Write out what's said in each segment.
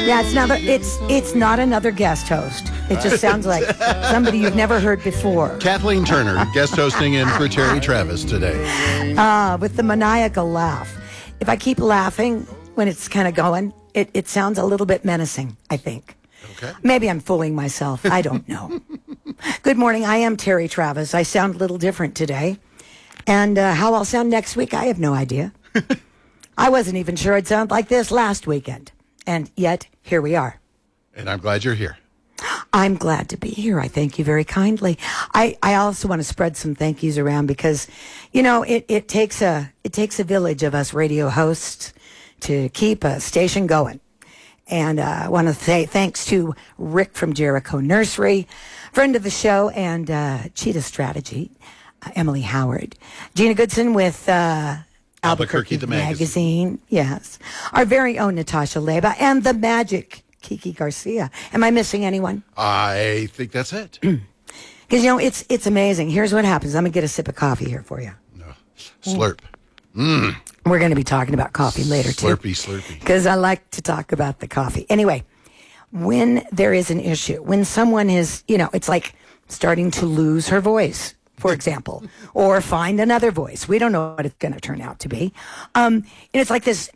Yeah, it's not another guest host. It just sounds like somebody you've never heard before. Kathleen Turner, guest hosting in for Terry Travis today. With the maniacal laugh. If I keep laughing when it's kind of going, it sounds a little bit menacing, I think. Okay. Maybe I'm fooling myself. I don't know. Good morning. I am Terry Travis. I sound a little different today. And how I'll sound next week, I have no idea. I wasn't even sure I'd sound like this last weekend. And yet, here we are. And I'm glad you're here. I'm glad to be here. I thank you very kindly. I also want to spread some thank yous around because, you know, it takes a village of us radio hosts to keep a station going. And I want to say thanks to Rick from Jericho Nursery, friend of the show, and Cheetah Strategy, Emily Howard, Gina Goodson with Albuquerque the magazine. Yes. Our very own Natasha Leba and the magic Kiki Garcia. Am I missing anyone? I think that's it. Because, you know, it's amazing. Here's what happens. I'm going to get a sip of coffee here for you. No. Slurp. We're going to be talking about coffee later, too. Slurpy. Because I like to talk about the coffee. Anyway, when there is an issue, when someone is, you know, it's like starting to lose her voice, for example, or find another voice. We don't know what it's going to turn out to be. And it's like this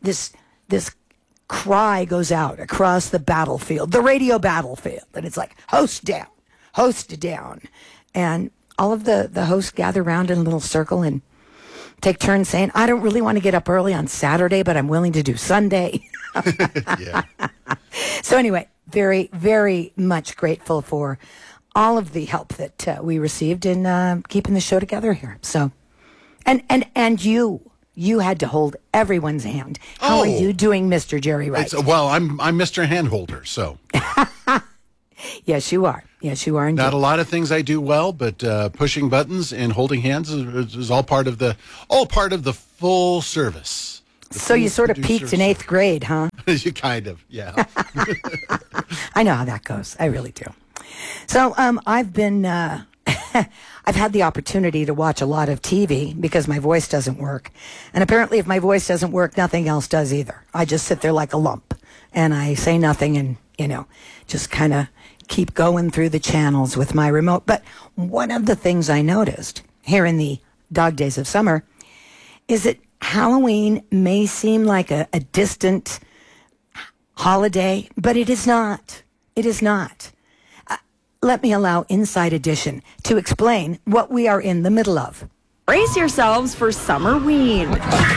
cry goes out across the battlefield, the radio battlefield. And it's like, host down. And all of the hosts gather around in a little circle and take turns saying, I don't really want to get up early on Saturday, but I'm willing to do Sunday. Yeah. So anyway, very, very much grateful for all of the help that we received in keeping the show together here. So, and you had to hold everyone's hand. How are you doing, Mr. Jerry Wright? Well, I'm Mr. Handholder, so. Yes, you are. Yes, you are indeed. Not a lot of things I do well, but pushing buttons and holding hands is all part of the full service. So you sort of peaked in 8th grade, huh? You kind of, yeah. I know how that goes. I really do. So I've been, I've had the opportunity to watch a lot of TV because my voice doesn't work. And apparently if my voice doesn't work, nothing else does either. I just sit there like a lump and I say nothing and, you know, just kind of keep going through the channels with my remote. But one of the things I noticed here in the dog days of summer is that Halloween may seem like a distant holiday, but it is not. It is not. Let me allow Inside Edition to explain what we are in the middle of. Brace yourselves for Summerween.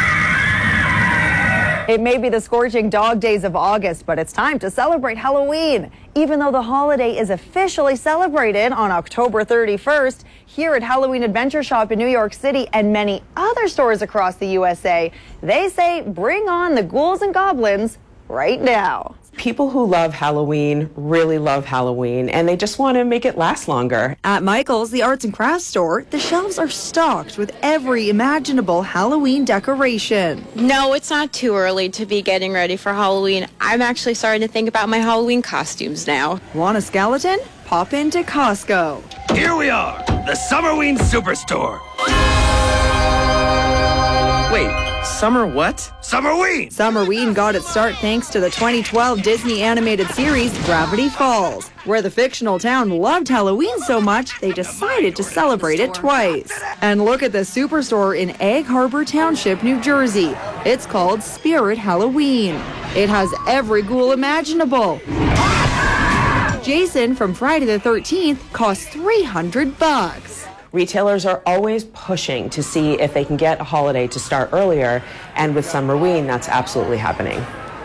It may be the scorching dog days of August, but it's time to celebrate Halloween. Even though the holiday is officially celebrated on October 31st, here at Halloween Adventure Shop in New York City and many other stores across the USA, they say bring on the ghouls and goblins right now. People who love Halloween really love Halloween, and they just want to make it last longer. At Michael's, the arts and crafts store, the shelves are stocked with every imaginable Halloween decoration. No, it's not too early to be getting ready for Halloween. I'm actually starting to think about my Halloween costumes now. Want a skeleton? Pop into Costco. Here we are, the Summerween Superstore. Wait, summer what? Summerween! Summerween got its start thanks to the 2012 Disney animated series Gravity Falls, where the fictional town loved Halloween so much they decided to celebrate it twice. And look at the Superstore in Egg Harbor Township, New Jersey. It's called Spirit Halloween. It has every ghoul imaginable. Jason from Friday the 13th costs $300. Retailers are always pushing to see if they can get a holiday to start earlier, and with Summerween, that's absolutely happening.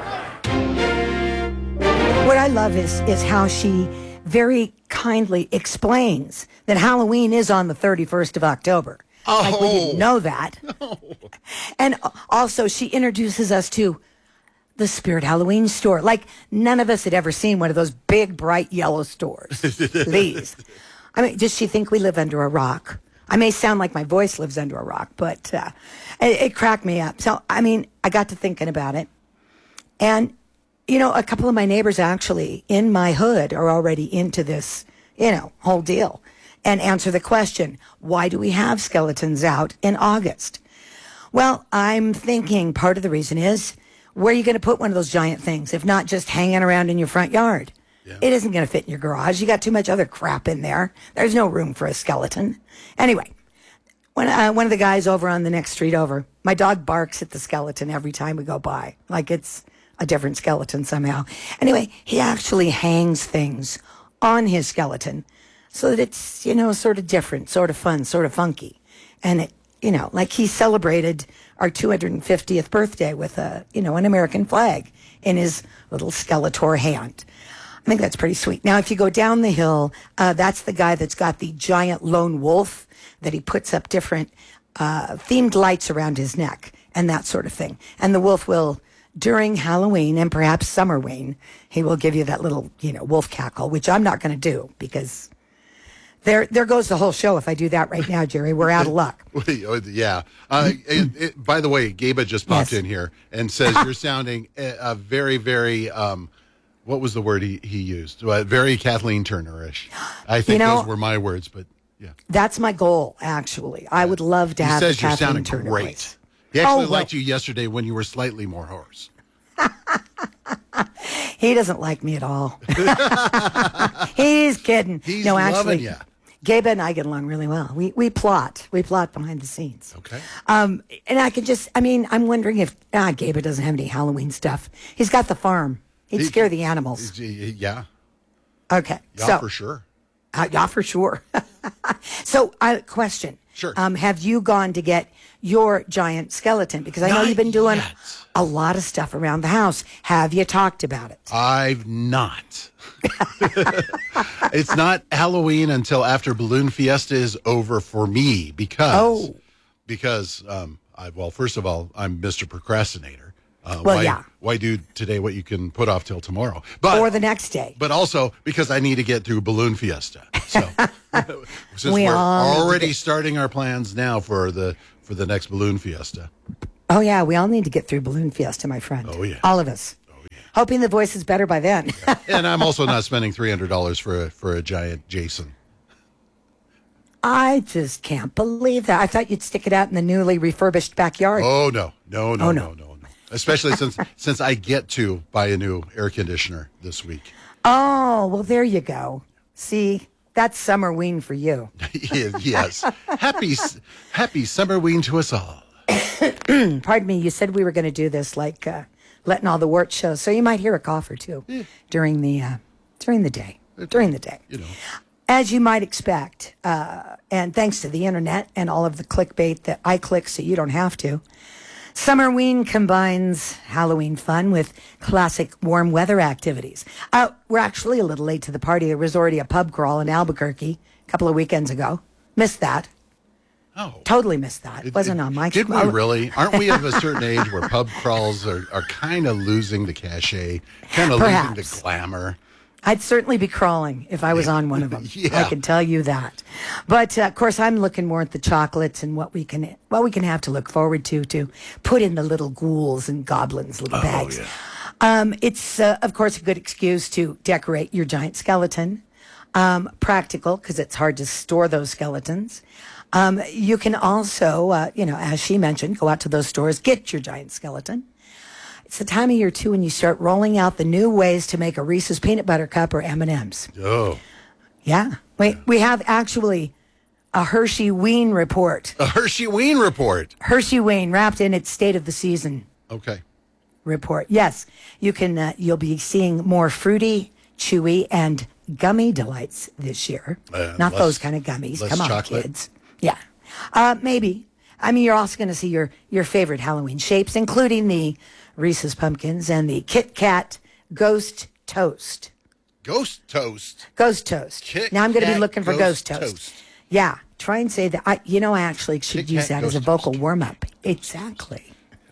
What I love is how she very kindly explains that Halloween is on the 31st of October. Oh. Like we didn't know that. No. And also she introduces us to the Spirit Halloween store. Like none of us had ever seen one of those big, bright yellow stores. Please. I mean, does she think we live under a rock? I may sound like my voice lives under a rock, but it cracked me up. So, I mean, I got to thinking about it. And, you know, a couple of my neighbors actually in my hood are already into this, you know, whole deal and answer the question, why do we have skeletons out in August? Well, I'm thinking part of the reason is where are you going to put one of those giant things if not just hanging around in your front yard? Yeah. It isn't going to fit in your garage. You got too much other crap in there. There's no room for a skeleton. Anyway, when one of the guys over on the next street over, my dog barks at the skeleton every time we go by, like it's a different skeleton somehow. Anyway, he actually hangs things on his skeleton so that it's, sort of different, sort of fun, sort of funky. And it, like he celebrated our 250th birthday with an American flag in his little Skeletor hand. I think that's pretty sweet. Now, if you go down the hill, that's the guy that's got the giant lone wolf that he puts up different themed lights around his neck and that sort of thing. And the wolf will, during Halloween and perhaps Summerween, he will give you that little, wolf cackle, which I'm not going to do because there goes the whole show if I do that right now, Jerry. We're out of luck. Yeah. By the way, Gabe just popped in here and says you're sounding very, very... what was the word he used? Very Kathleen Turner-ish. I think those were my words, but yeah. That's my goal, actually. I would love to have He says the you're Kathleen sounding Turner great. voice. He actually liked you yesterday when you were slightly more hoarse. He doesn't like me at all. He's kidding. He's no, loving actually, you. Gabe and I get along really well. We plot behind the scenes. Okay. And I can I'm wondering if Gabe doesn't have any Halloween stuff. He's got the farm. He'd scare the animals. Yeah. Okay. Yeah, for sure. Yeah, for sure. So, question. Sure. Have you gone to get your giant skeleton? Because I know you've been doing a lot of stuff around the house. Have you talked about it? I've not. It's not Halloween until after Balloon Fiesta is over for me because first of all, I'm Mr. Procrastinator. Why do today what you can put off till tomorrow? Or the next day. But also because I need to get through Balloon Fiesta. So since we're already starting our plans now for the next Balloon Fiesta. Oh, yeah. We all need to get through Balloon Fiesta, my friend. Oh, yeah. All of us. Oh, yeah. Hoping the voice is better by then. And I'm also not spending $300 for a giant Jason. I just can't believe that. I thought you'd stick it out in the newly refurbished backyard. Oh, no. Especially since I get to buy a new air conditioner this week. Oh, well, there you go. See, that's Summerween for you. Yes. Happy Summerween to us all. Pardon me, you said we were going to do this like letting all the warts show, so you might hear a cough or two during the day. As you might expect, and thanks to the internet and all of the clickbait that I click so you don't have to, Summerween combines Halloween fun with classic warm weather activities. We're actually a little late to the party. It was already a pub crawl in Albuquerque a couple of weekends ago. Missed that. Oh. Totally missed that. It wasn't on my... Did we really? Aren't we of a certain age where pub crawls are kind of losing the cachet, kind of losing the glamour? I'd certainly be crawling if I was on one of them. Yeah. I can tell you that. But of course, I'm looking more at the chocolates and what we can have to look forward to put in the little ghouls and goblins little bags. Yeah. It's of course a good excuse to decorate your giant skeleton. Practical because it's hard to store those skeletons. You can also, as she mentioned, go out to those stores, get your giant skeleton. It's the time of year, too, when you start rolling out the new ways to make a Reese's Peanut Butter Cup or M&M's. Oh. Yeah. We have actually a Hershey Ween report. A Hershey Ween report? Hershey Ween, wrapped in its State of the Season report. Yes. You can. You'll be seeing more fruity, chewy, and gummy delights this year. Not those kind of gummies. Come on, chocolate. Kids. Yeah. Maybe. I mean, you're also going to see your favorite Halloween shapes, including the Reese's Pumpkins and the Kit Kat Ghost Toast. Ghost Toast? Ghost Toast. Now I'm going to be looking for Ghost Toast. Yeah. Try and say that. I actually should use that as a vocal warm-up. Exactly.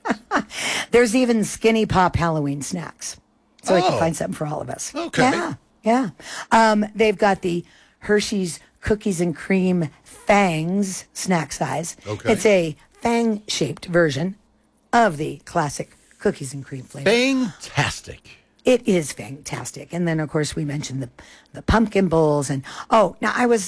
There's even Skinny Pop Halloween snacks. So I can find something for all of us. Okay. Yeah. They've got the Hershey's Cookies and Cream Fangs snack size. Okay. It's a fang-shaped version of the classic cookies and cream flavor. Fantastic. It is fantastic. And then, of course, we mentioned the pumpkin bowls. And, now I was...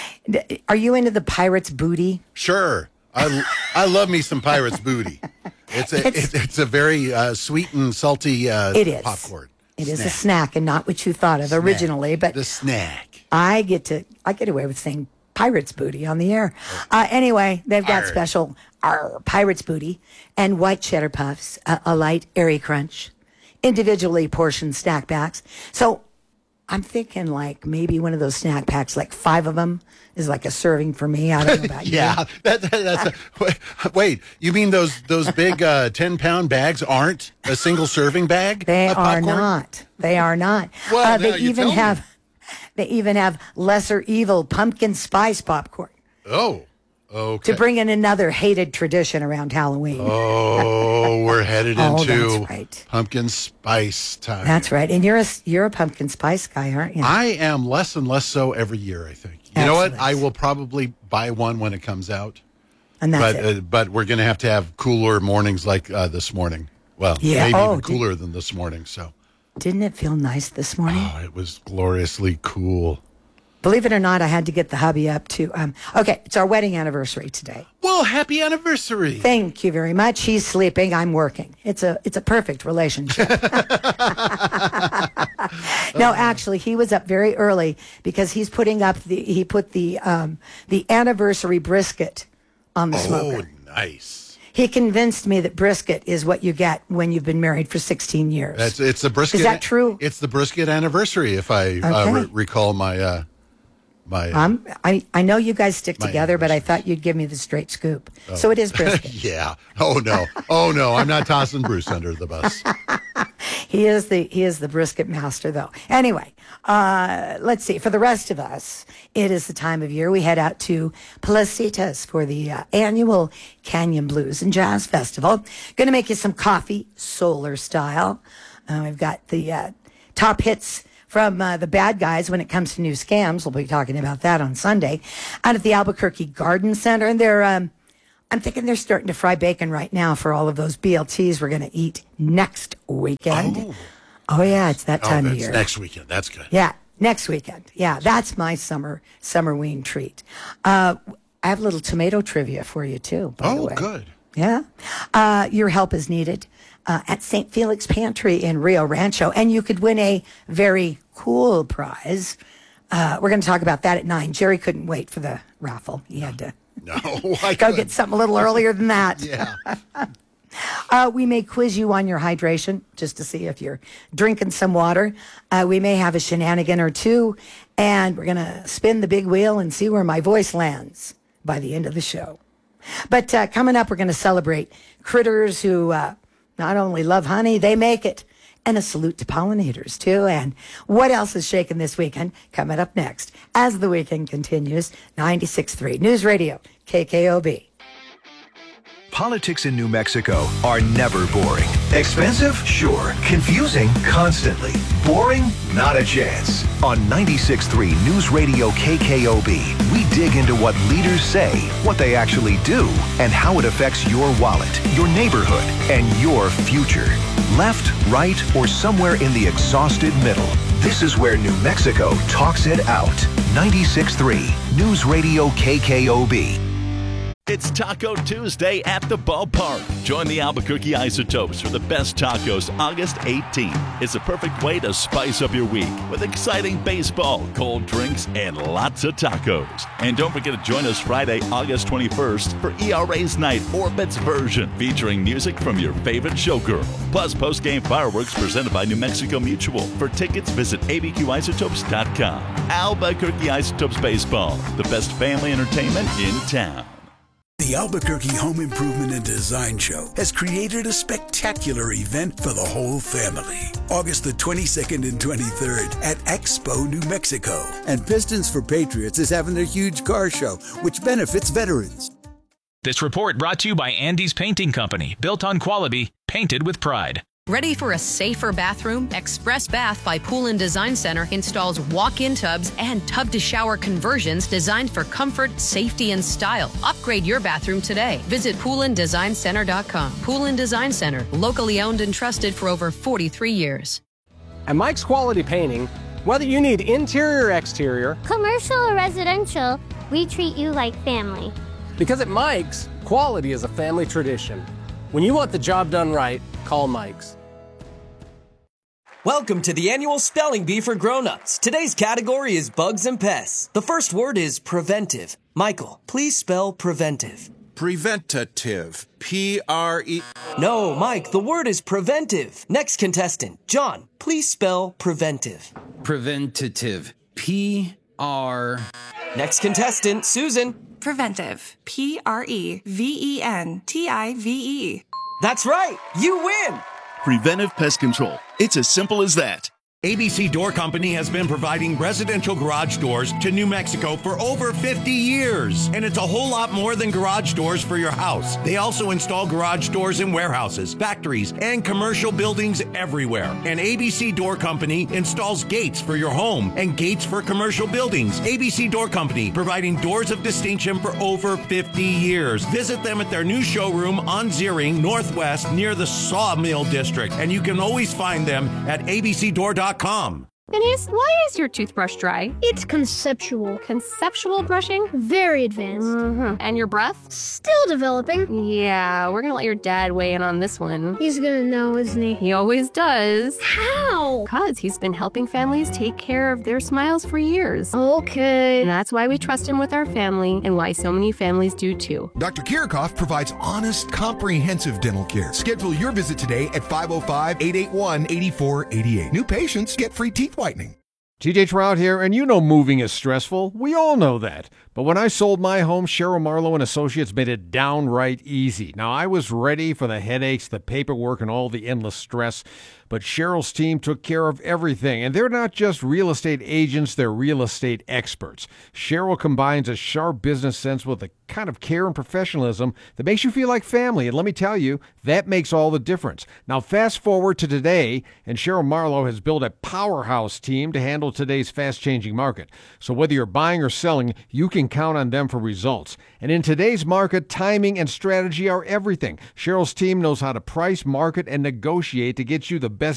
Are you into the pirate's booty? Sure. I love me some pirate's booty. It's a very sweet and salty It is. popcorn. It is a snack and not what you thought of originally, but the snack. I get away with saying Pirates Booty on the air. Anyway, they've got special Pirates Booty and white cheddar puffs, a light airy crunch, individually portioned snack packs. So I'm thinking like maybe one of those snack packs, like 5 of them, is like a serving for me. I don't know about Yeah, you. wait. You mean those big 10-pound bags aren't a single serving bag? They of are popcorn? not. They are not. Well, they now you even tell me. have. They even have lesser evil pumpkin spice popcorn Oh, okay. to bring in another hated tradition around Halloween. Oh, we're headed Oh, into that's right. pumpkin spice time. That's right. And you're a pumpkin spice guy, aren't you? I am less and less so every year, I think. You know what? Excellent. I will probably buy one when it comes out. And that's it. But we're going to have cooler mornings like this morning. Well, Yeah. maybe Oh, even cooler than this morning. So, Didn't it feel nice this morning? oh, it was gloriously cool. Believe it or not, I had to get the hubby up to. Okay, it's our wedding anniversary today. Well, happy anniversary. Thank you very much. He's sleeping. I'm working. It's a perfect relationship. No, actually, he was up very early because he's putting up he put the anniversary brisket on the Oh, smoker. nice. He convinced me that brisket is what you get when you've been married for 16 years. It's the brisket. Is that true? It's the brisket anniversary, if I Okay. recall my I know you guys stick My together, but I anniversaries. thought you'd give me the straight scoop. So it is brisket. Yeah. Oh no. I'm not tossing Bruce under the bus. He is the brisket master, though. Anyway, let's see. For the rest of us, it is the time of year we head out to Placitas for the annual Canyon Blues and Jazz Festival. Going to make you some coffee, solar style. We've got the top hits from the bad guys when it comes to new scams. We'll be talking about that on Sunday out at the Albuquerque Garden Center. And they're, I'm thinking they're starting to fry bacon right now for all of those BLTs we're going to eat next weekend. Oh, yeah, it's that time of That's year. next weekend. That's good. Yeah, next weekend. Yeah, that's my summerween treat. I have a little tomato trivia for you, too, by the Oh, way. good. Yeah. Your help is needed at St. Felix Pantry in Rio Rancho, and you could win a very cool prize. We're going to talk about that at 9. Jerry couldn't wait for the raffle. He had to No, I go couldn't. get something a little earlier than that. Yeah. We may quiz you on your hydration just to see if you're drinking some water. We may have a shenanigan or two, and we're going to spin the big wheel and see where my voice lands by the end of the show. But coming up, we're going to celebrate critters who not only love honey, they make it. And a salute to pollinators, too. And what else is shaking this weekend? Coming up next, as the weekend continues, 96.3 News Radio, KKOB. Politics in New Mexico are never boring. Expensive? Sure. Confusing? Constantly. Boring? Not a chance. On 96.3 News Radio KKOB, we dig into what leaders say, what they actually do, and how it affects your wallet, your neighborhood, and your future. Left, right, or somewhere in the exhausted middle. This is where New Mexico talks it out. 96.3 News Radio KKOB. It's Taco Tuesday at the ballpark. Join the Albuquerque Isotopes for the best tacos August 18th. It's a perfect way to spice up your week with exciting baseball, cold drinks, and lots of tacos. And don't forget to join us Friday, August 21st for ERA's Night Orbit's version, featuring music from your favorite showgirl. Plus post-game fireworks presented by New Mexico Mutual. For tickets, visit abqisotopes.com. Albuquerque Isotopes Baseball, the best family entertainment in town. The Albuquerque Home Improvement and Design Show has created a spectacular event for the whole family. August the 22nd and 23rd at Expo, New Mexico. And Pistons for Patriots is having their huge car show, which benefits veterans. This report brought to you by Andy's Painting Company, built on quality, painted with pride. Ready for a safer bathroom? Express Bath by Pool & Design Center installs walk-in tubs and tub-to-shower conversions designed for comfort, safety, and style. Upgrade your bathroom today. Visit poolanddesignCenter.com. Pool & Design Center, locally owned and trusted for over 43 years. At Mike's Quality Painting, whether you need interior or exterior, commercial or residential, we treat you like family. Because at Mike's, quality is a family tradition. When you want the job done right, call Mike's. Welcome to the annual Spelling Bee for Grown-Ups. Today's category is bugs and pests. The first word is preventive. Michael, please spell preventive. Preventative. P-R-E... No, Mike, the word is preventive. Next contestant, John, please spell preventive. Preventative. P-R... Next contestant, Susan. Preventive. Preventive. That's right. You win. Preventive Pest Control. It's as simple as that. ABC Door Company has been providing residential garage doors to New Mexico for over 50 years. And it's a whole lot more than garage doors for your house. They also install garage doors in warehouses, factories, and commercial buildings everywhere. And ABC Door Company installs gates for your home and gates for commercial buildings. ABC Door Company, providing doors of distinction for over 50 years. Visit them at their new showroom on Zeering Northwest near the Sawmill District. And you can always find them at abcdoor.com. Phineas, why is your toothbrush dry? It's conceptual. Conceptual brushing? Very advanced. And your breath? Still developing. Yeah, we're gonna let your dad weigh in on this one. He's gonna know, isn't he? He always does. How? Because he's been helping families take care of their smiles for years. Okay. And that's why we trust him with our family and why so many families do too. Dr. Kirchhoff provides honest, comprehensive dental care. Schedule your visit today at 505-881-8488. New patients get free teeth whitening. TJ Trout here, and you know moving is stressful. We all know that. But when I sold my home, Cheryl Marlowe and Associates made it downright easy. Now, I was ready for the headaches, the paperwork, and all the endless stress. But Cheryl's team took care of everything. And they're not just real estate agents, they're real estate experts. Cheryl combines a sharp business sense with the kind of care and professionalism that makes you feel like family. And let me tell you, that makes all the difference. Now, fast forward to today, and Cheryl Marlowe has built a powerhouse team to handle today's fast-changing market. So whether you're buying or selling, you can count on them for results. And in today's market, timing and strategy are everything. Cheryl's team knows how to price, market, and negotiate to get you the best